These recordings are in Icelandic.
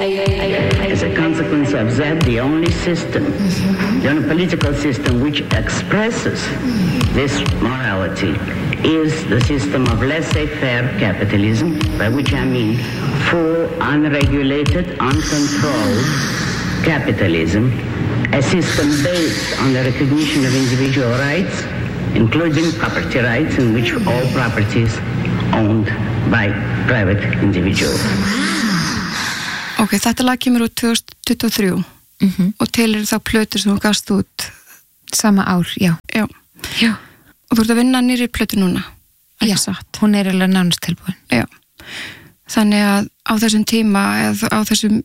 As a consequence of that, the only system, the only political system which expresses this morality is the system of laissez-faire capitalism, by which I mean full, unregulated, uncontrolled capitalism, a system based on the recognition of individual rights, including property rights, in which all property is owned by private individuals. Ok, þetta lag kemur út 2023 og til eru þá plötur sem þú gafst út sama ár, já. Og þú ert að vinna nýri plötu núna, ekki satt? Hún er alveg nánast tilbúin. Já, þannig að á þessum tíma eða á þessum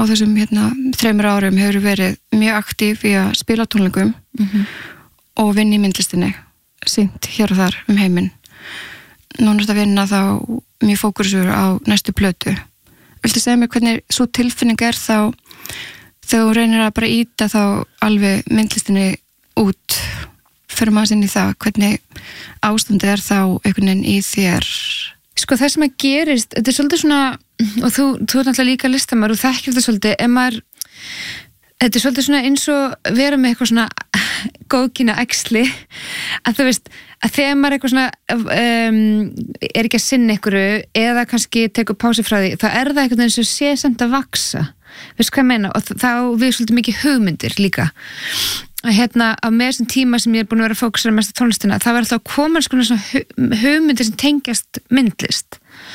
3 árum hefur verið mjög aktív í að spila tónleikum og vinna í myndlistinni, sýnt hér og þar heiminn. Núna er þetta að vinna þá mjög fókusur á næstu plötu. Viltu segja mér hvernig svo tilfinning þá þegar þú reynir að bara ýta þá alveg myndlistinni út, fyrir maður inn í það, hvernig ástandið þá einhvern veginn í þér? Sko það sem að gerist, þetta er svolítið svona, og þú er náttúrulega líka listamæður og þekkir þetta svolítið, þetta er svolítið svona eins og vera með eitthvað svona góðkynja æxli, að þú veist, að þegar maður eitthvað svona er ekki að sinna einhverju eða kannski tekur pási frá því, þá er það eitthvað eins og sé samt að vaksa, veist hvað ég meina, og þá við svolítið mikið hugmyndir líka. Að með þessum tíma sem ég er búin að vera að fókusera mest á tónlistina, það var alltaf að koma svona hugmyndir sem tengjast myndlist.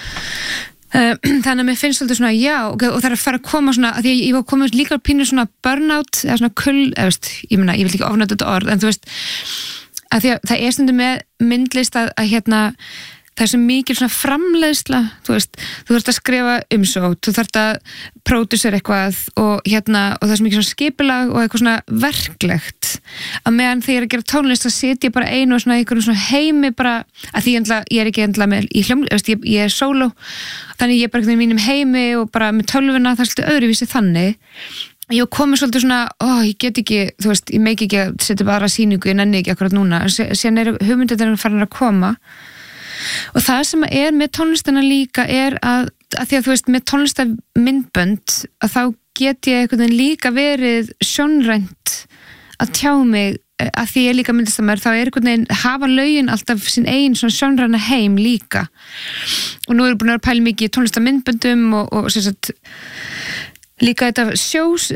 Þannig að mér finnst svolítið svona og það er að fara að koma svona, að ég var komið líka pínur svona burnout eða svona ég vil ekki ofnæta þetta orð, en þú veist að því að það er stundum með myndlist að það er svo mikil svona framleiðsla, þú veist, þú þarft að skrifa umsókn, þú þarft að pródúsera eitthvað og það er svo mikil svona skipulag og eitthvað svona verklegt, að meðan þegar ég er að gera tónlist þá sit ég bara einu og svona einhverjum svona heimi bara, að því ég er ekki endla með í ég er sóló, þannig ég er bara í mínum heimi og bara með tölvuna, það er svolítið öðruvísi þannig. Ég komið svolítið svona, ég get ekki, þú veist, ég meik ekki að setja bara sýningu, ég nenni ekki akkurat núna, síðan er hugmyndirnar farin að koma. Og það sem er með tónlistina líka er að því að þú veist, með tónlistamyndbönd að þá get ég einhvern veginn líka verið sjónrænt að tjá mig, að því ég líka myndlistamæður, þá er einhvern veginn hafa lögin alltaf sín eigin svona sjónræna heim líka. Og nú er búin að pæla mikið í tónlistamyndböndum og sem sagt líka þetta sjós,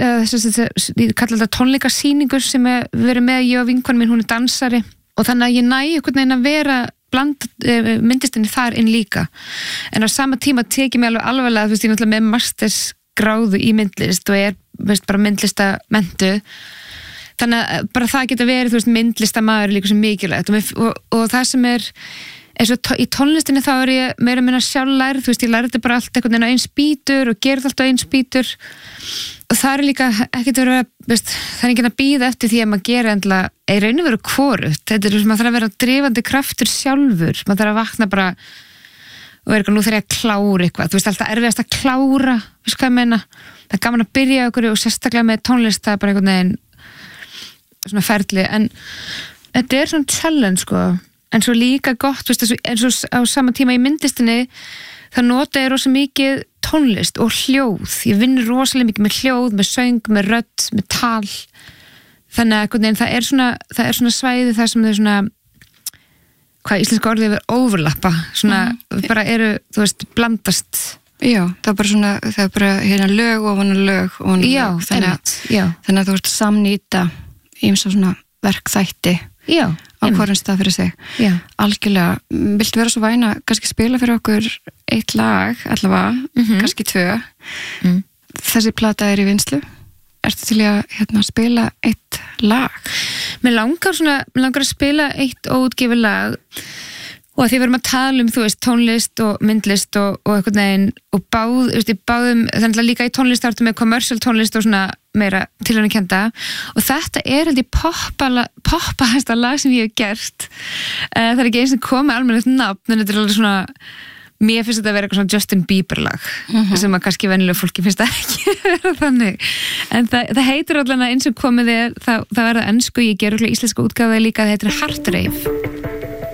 ég kalla þetta tónleikasýningur sem er verið með ég og vinkonum minn, hún er dansari og þannig að ég næ einhvern veginn að vera blanda myndlistinni þar inn líka, en á sama tíma teki mig alveg þú veist, ég er náttúrulega með mastersgráðu í myndlist og er, veist, bara myndlistamentu, þannig að bara það geta verið, þú veist, myndlistamaður líka sem mikilvægt og það sem er eins og í tónlistinni þá er ég meira minna sjálflærð, þú veist, ég lærði bara allt einhvern veginn á eins bítur og gerði allt á eins bítur og það er líka ekkert að vera, veist, það er ekki að bíða eftir því að maður gera endla, í raun og veru hvorugt, þetta er maður þarf að vera drifandi kraftur sjálfur, maður þarf að vakna bara og vera nú þarf ég að klára eitthvað, þú veist, alltaf erfiðast að klára, veist hvað ég meina, það er gaman að byrja okkur og sérstaklega með tónlist, það er bara einhvern veginn svona ferli, en þetta er svona challenge, sko, en svo líka gott, veist, eins og á sama tíma í myndlistinni, það nota ég rosa mikið tónlist og hljóð, ég vinn rosalega mikið með hljóð, með söng, með rödd, með tal, þannig að það er svona svæði þar sem þau svona, hvað íslenska orðið er overlappa, svona bara eru, þú veist, blandast. Já, það er bara hérna lög ofan lög ofan lög, þannig að þú ert samnýta ýmsa svona verkþætti á hvorum stað fyrir sig. Já. Algjörlega, viltu vera svo væna kannski spila fyrir okkur eitt lag allavega, kannski 2 þessi plata er í vinnslu, ertu til að spila eitt lag? Mér langar að spila eitt óútgefið lag og að því við erum að tala þú veist, tónlist og myndlist og eitthvað neginn og báðum, þannig að líka í tónlist ártum með commercial tónlist og svona meira tilhörnukenda og þetta er held ég poppahæsta lag sem ég hef gert, það er ekki eins og komið almennilegt nafn, en þetta er alveg svona, mér finnst þetta að vera eitthvað svona Justin Bieber lag sem að kannski venjulega fólki finnst það ekki vera þannig, en það heitir allavega eins og komið það er það ensku, ég ger íslenska útgáfu líka, það heitir Heart Rave.